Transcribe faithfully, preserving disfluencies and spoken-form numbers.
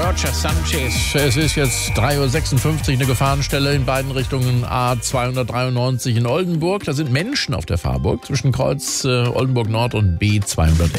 Roger Sanchez. Es ist jetzt drei Uhr sechsundfünfzig, eine Gefahrenstelle in beiden Richtungen A zweihundertdreiundneunzig in Oldenburg. Da sind Menschen auf der Fahrburg zwischen Kreuz äh, Oldenburg Nord und B zweihundertelf.